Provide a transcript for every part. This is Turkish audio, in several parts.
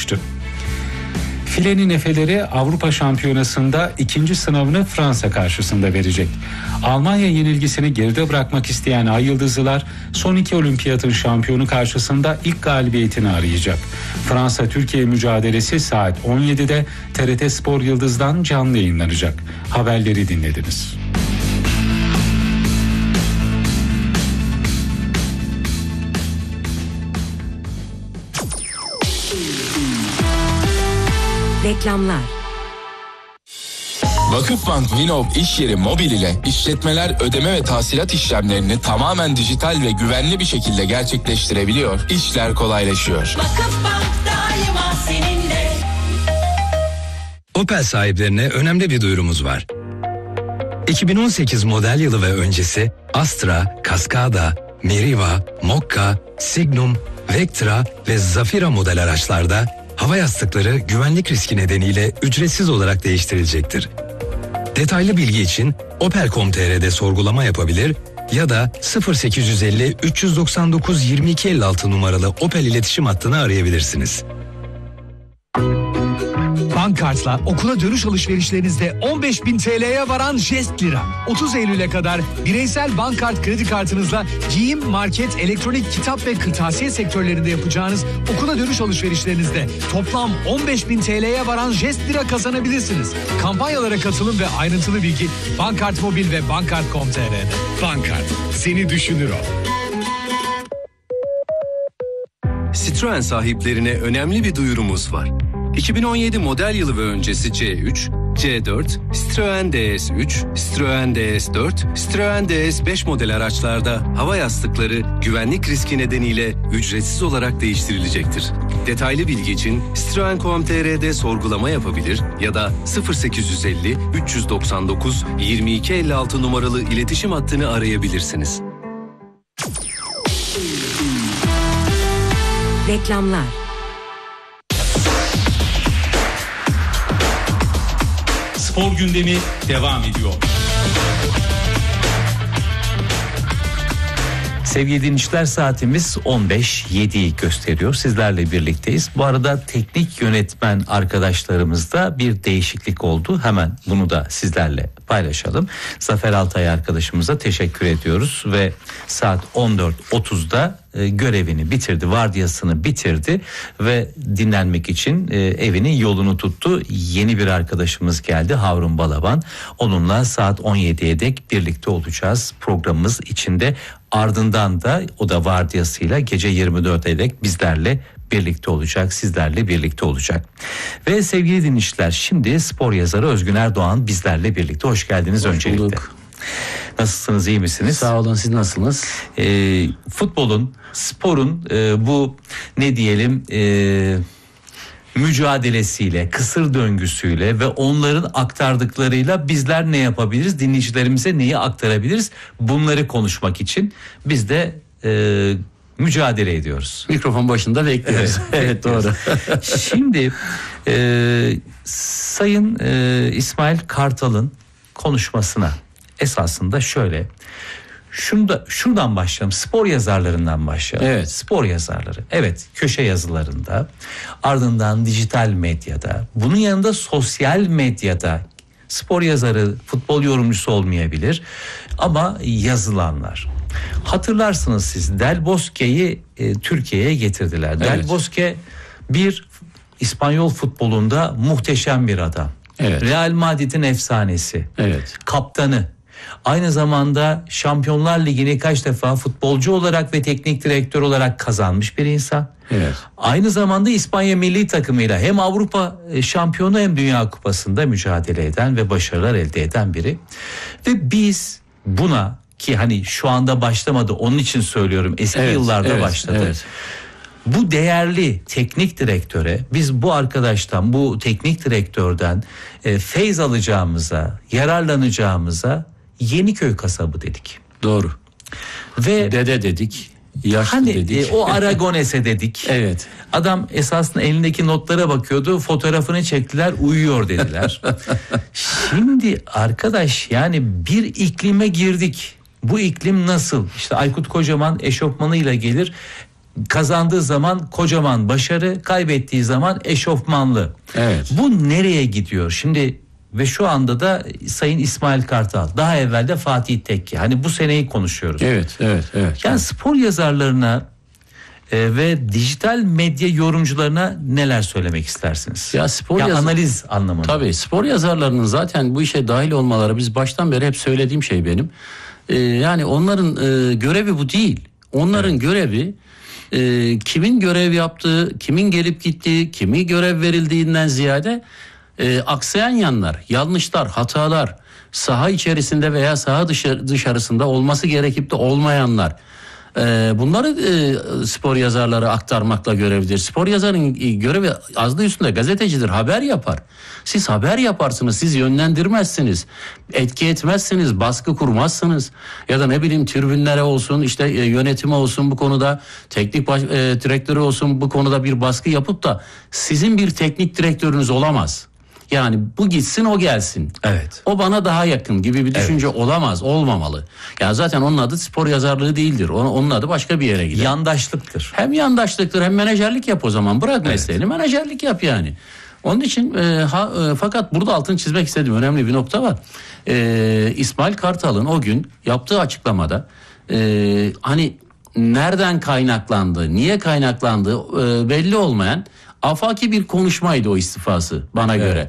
açtı. Filenin Efeleri Avrupa Şampiyonası'nda ikinci sınavını Fransa karşısında verecek. Almanya yenilgisini geride bırakmak isteyen Ay Yıldızlılar son iki olimpiyatın şampiyonu karşısında ilk galibiyetini arayacak. Fransa-Türkiye mücadelesi saat 17'de TRT Spor Yıldız'dan canlı yayınlanacak. Haberleri dinlediniz. Reklamlar. Vakıfbank Vinov iş yeri mobil ile işletmeler ödeme ve tahsilat işlemlerini tamamen dijital ve güvenli bir şekilde gerçekleştirebiliyor. İşler kolaylaşıyor. Vakıfbank daima seninle. Opel sahiplerine önemli bir duyurumuz var. 2018 model yılı ve öncesi Astra, Cascada, Meriva, Mokka, Signum, Vectra ve Zafira model araçlarda hava yastıkları güvenlik riski nedeniyle ücretsiz olarak değiştirilecektir. Detaylı bilgi için Opel.com.tr'de sorgulama yapabilir ya da 0850 399 2256 numaralı Opel iletişim hattını arayabilirsiniz. Bankkart'la okula dönüş alışverişlerinizde 15.000 TL'ye varan jest lira. 30 Eylül'e kadar bireysel Bankkart kredi kartınızla giyim, market, elektronik, kitap ve kırtasiye sektörlerinde yapacağınız okula dönüş alışverişlerinizde toplam 15.000 TL'ye varan jest lira kazanabilirsiniz. Kampanyalara katılın ve ayrıntılı bilgi Bankkart Mobil ve Bankkart.com.tr'de. Bankkart, seni düşünür o. Citroen sahiplerine önemli bir duyurumuz var. 2017 model yılı ve öncesi C3, C4, Citroen DS3, Citroen DS4, Citroen DS5 model araçlarda hava yastıkları güvenlik riski nedeniyle ücretsiz olarak değiştirilecektir. Detaylı bilgi için Citroen.com.tr'de sorgulama yapabilir ya da 0850 399 2256 numaralı iletişim hattını arayabilirsiniz. Reklamlar. Spor gündemi devam ediyor. Sevgili dinleyiciler, saatimiz 15.07'yi gösteriyor. Sizlerle birlikteyiz. Bu arada teknik yönetmen arkadaşlarımızda bir değişiklik oldu. Hemen bunu da sizlerle paylaşalım. Zafer Altay arkadaşımıza teşekkür ediyoruz ve saat 14.30'da görevini bitirdi, vardiyasını bitirdi ve dinlenmek için evinin yolunu tuttu. Yeni bir arkadaşımız geldi, Harun Balaban. Onunla saat 17'ye dek birlikte olacağız programımız içinde. Ardından da o da vardiyasıyla gece 24'e dek bizlerle birlikte olacak, sizlerle birlikte olacak. Ve sevgili dinleyiciler, şimdi spor yazarı Özgün Erdoğan bizlerle birlikte. Hoş geldiniz. Hoş öncelikle. Bulduk. Nasılsınız, iyi misiniz? Sağ olun, siz nasılsınız? Futbolun, sporun bu ne diyelim mücadelesiyle, kısır döngüsüyle ve onların aktardıklarıyla bizler ne yapabiliriz? Dinleyicilerimize neyi aktarabiliriz? Bunları konuşmak için biz de mücadele ediyoruz. Mikrofon başında bekliyoruz. Evet, doğru. Şimdi Sayın İsmail Kartal'ın konuşmasına esasında şöyle, şuradan başlayalım, spor yazarlarından başlayalım. Evet. Spor yazarları, evet, köşe yazılarında, ardından dijital medyada, bunun yanında sosyal medyada spor yazarı, futbol yorumcusu olmayabilir ama yazılanlar. Hatırlarsınız siz, Del Bosque'yi Türkiye'ye getirdiler. Evet. Del Bosque bir İspanyol futbolunda muhteşem bir adam. Evet. Real Madrid'in efsanesi. Evet. Kaptanı. Aynı zamanda Şampiyonlar Ligi'ni kaç defa futbolcu olarak ve teknik direktör olarak kazanmış bir insan. Evet. Aynı zamanda İspanya milli takımıyla hem Avrupa şampiyonu hem Dünya Kupası'nda mücadele eden ve başarılar elde eden biri. Ve biz buna, ki hani şu anda başlamadı, onun için söylüyorum, eski yıllarda başladı. Evet. Bu değerli teknik direktöre biz bu arkadaştan, bu teknik direktörden feyz alacağımıza, yararlanacağımıza Yeniköy kasabı dedik. Doğru. Ve dede dedik, yaşlı hani, dedik. O Aragones'e dedik. Evet. Adam esasında elindeki notlara bakıyordu, fotoğrafını çektiler, uyuyor dediler. Şimdi arkadaş, yani bir iklime girdik. Bu iklim nasıl? İşte Aykut Kocaman eşofmanıyla gelir. Kazandığı zaman kocaman başarı, kaybettiği zaman eşofmanlı. Evet. Bu nereye gidiyor? Şimdi ve şu anda da Sayın İsmail Kartal, daha evvel de Fatih Tekke. Hani bu seneyi konuşuyoruz. Evet. Yani spor yazarlarına ve dijital medya yorumcularına neler söylemek istersiniz? Ya analiz anlamında. Tabii spor yazarlarının zaten bu işe dahil olmaları, biz baştan beri hep söylediğim şey benim. Yani onların görevi bu değil. Onların görevi kimin görev yaptığı, kimin gelip gittiği, kimi görev verildiğinden ziyade aksayan yanlar, yanlışlar, hatalar, saha içerisinde veya saha dışarısında olması gerekip de olmayanlar. Bunları spor yazarları aktarmakla görevlidir. Spor yazarının görevi adı üstünde gazetecidir, haber yapar. Siz haber yaparsınız, siz yönlendirmezsiniz, etki etmezsiniz, baskı kurmazsınız. Ya da ne bileyim tribünlere olsun, işte yönetime olsun bu konuda, teknik direktörü olsun bu konuda bir baskı yapıp da sizin bir teknik direktörünüz olamaz. Yani bu gitsin o gelsin. Evet. O bana daha yakın gibi bir düşünce olamaz, olmamalı. Ya zaten onun adı spor yazarlığı değildir. Onun adı başka bir yere gider. Yandaşlıktır. Hem yandaşlıktır hem menajerlik yap o zaman. Bırak mesleğini, menajerlik yap yani. Onun için fakat burada altını çizmek istediğim önemli bir nokta var. İsmail Kartal'ın o gün yaptığı açıklamada hani nereden kaynaklandı, niye kaynaklandı belli olmayan afaki bir konuşmaydı o istifası bana göre.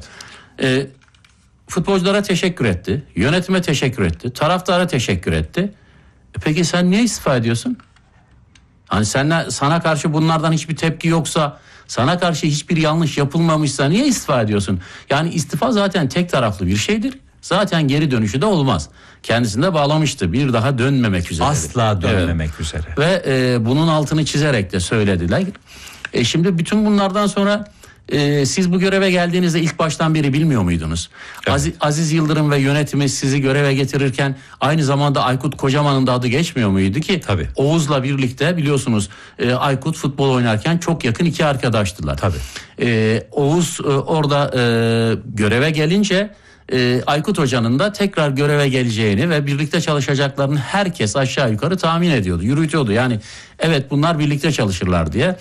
Futbolculara teşekkür etti, yönetime teşekkür etti, taraftara teşekkür etti. Peki sen niye istifa ediyorsun? Hani sana karşı bunlardan hiçbir tepki yoksa, sana karşı hiçbir yanlış yapılmamışsa niye istifa ediyorsun? Yani istifa zaten tek taraflı bir şeydir. Zaten geri dönüşü de olmaz. Kendisini de bağlamıştı. Bir daha dönmemek üzere. Asla dönmemek üzere. Ve bunun altını çizerek de söylediler. Şimdi bütün bunlardan sonra siz bu göreve geldiğinizde ilk baştan beri bilmiyor muydunuz? Evet. Aziz Yıldırım ve yönetimi sizi göreve getirirken aynı zamanda Aykut Kocaman'ın da adı geçmiyor muydu ki? Tabii. Oğuz'la birlikte biliyorsunuz Aykut futbol oynarken çok yakın iki arkadaştılar. Tabii. Oğuz orada göreve gelince Aykut Hoca'nın da tekrar göreve geleceğini ve birlikte çalışacaklarını herkes aşağı yukarı tahmin ediyordu, yürütüyordu. Yani evet bunlar birlikte çalışırlar diye.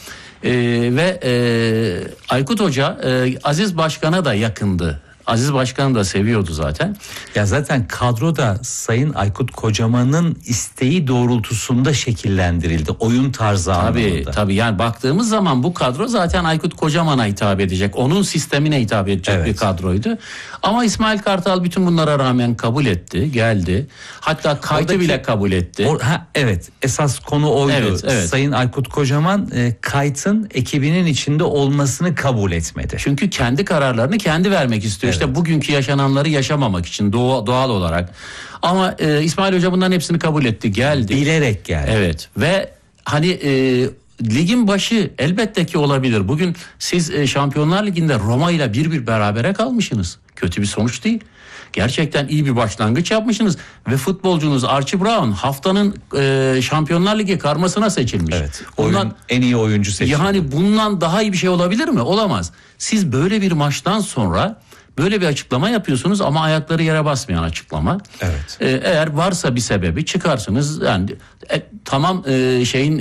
Ve Aykut Hoca Aziz Başkan'a da yakındı. Aziz Başkan'ı da seviyordu zaten. Ya zaten kadroda Sayın Aykut Kocaman'ın isteği doğrultusunda şekillendirildi. Oyun tarzı anlamında. Tabii yani baktığımız zaman bu kadro zaten Aykut Kocaman'a hitap edecek. Onun sistemine hitap edecek bir kadroydu. Ama İsmail Kartal bütün bunlara rağmen kabul etti, geldi. Hatta kaydı bile kabul etti. Evet, esas konu oydu. Evet. Sayın Aykut Kocaman Kayt'ın ekibinin içinde olmasını kabul etmedi. Çünkü kendi kararlarını kendi vermek istiyor. İşte bugünkü yaşananları yaşamamak için doğal olarak. Ama İsmail Hoca bunların hepsini kabul etti, geldi. Bilerek geldi. Evet ve hani ligin başı elbette ki olabilir. Bugün siz Şampiyonlar Ligi'nde Roma ile 1-1 berabere kalmışsınız. Kötü bir sonuç değil. Gerçekten iyi bir başlangıç yapmışsınız ve futbolcunuz Archie Brown haftanın Şampiyonlar Ligi karmasına seçilmiş. Evet. En iyi oyuncu seçildi. Yani bundan daha iyi bir şey olabilir mi? Olamaz. Siz böyle bir maçtan sonra böyle bir açıklama yapıyorsunuz ama ayakları yere basmayan açıklama. Evet. Eğer varsa bir sebebi çıkarsınız. Yani tamam şeyin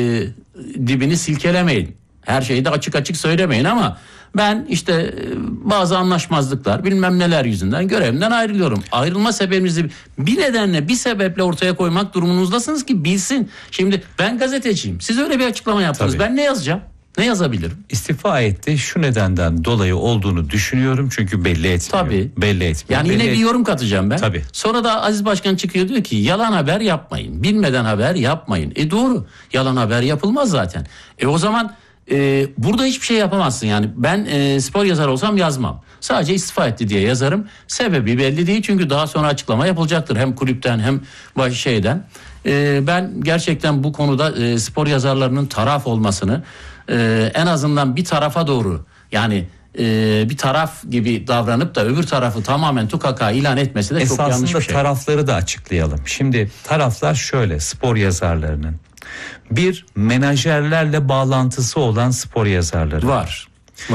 dibini silkelemeyin. Her şeyi de açık açık söylemeyin ama ben işte bazı anlaşmazlıklar bilmem neler yüzünden görevimden ayrılıyorum. Ayrılma sebebinizi bir nedenle, bir sebeple ortaya koymak durumunuzdasınız ki bilsin. Şimdi ben gazeteciyim. Siz öyle bir açıklama yaptınız. Tabii. Ben ne yazacağım? Ne yazabilirim? İstifa etti. Şu nedenden dolayı olduğunu düşünüyorum. Çünkü belli etmiyor. Tabii. Belli etmiyor. Yani yine bir yorum katacağım ben. Tabii. Sonra da Aziz Başkan çıkıyor diyor ki yalan haber yapmayın. Bilmeden haber yapmayın. Doğru. Yalan haber yapılmaz zaten. O zaman burada hiçbir şey yapamazsın. Yani ben spor yazar olsam yazmam. Sadece istifa etti diye yazarım. Sebebi belli değil çünkü daha sonra açıklama yapılacaktır. Hem kulüpten hem şeyden. Ben gerçekten bu konuda spor yazarlarının taraf olmasını en azından bir tarafa doğru yani bir taraf gibi davranıp da öbür tarafı tamamen tukaka ilan etmesi de çok yanlış bir şey. Esasında tarafları da açıklayalım. Şimdi taraflar şöyle spor yazarlarının. Bir, menajerlerle bağlantısı olan spor yazarları var.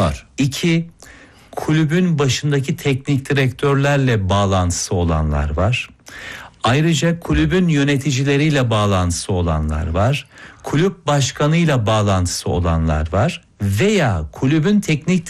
2, kulübün başındaki teknik direktörlerle bağlantısı olanlar var. Ayrıca kulübün yöneticileriyle bağlantısı olanlar var. kulüp başkanıyla bağlantısı olanlar var veya kulübün teknik